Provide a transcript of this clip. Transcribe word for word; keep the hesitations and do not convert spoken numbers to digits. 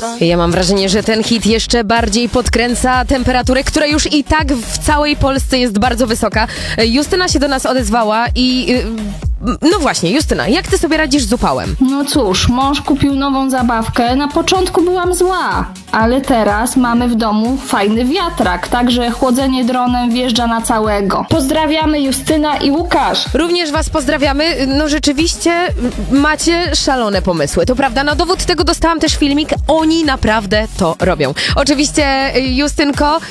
Ja mam wrażenie, że ten hit jeszcze bardziej podkręca temperaturę, która już i tak w całej Polsce jest bardzo wysoka. Justyna się do nas odezwała i... No właśnie, Justyna, jak ty sobie radzisz z upałem? No cóż, mąż kupił nową zabawkę. Na początku byłam zła, ale teraz mamy w domu fajny wiatrak, także chłodzenie dronem wjeżdża na całego. Pozdrawiamy Justyna i Łukasz. Również was pozdrawiamy. No rzeczywiście macie szalone pomysły. To prawda, na dowód tego dostałam też filmik. Oni naprawdę to robią. Oczywiście, Justynko,